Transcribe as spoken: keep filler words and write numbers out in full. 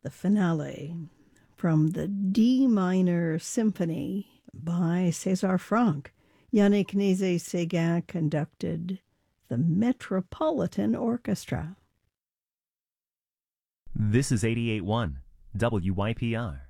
the finale from the D minor symphony by César Franck. Yannick Nézet-Séguin conducted the Metropolitan Orchestra. This is eighty-eight point one W Y P R.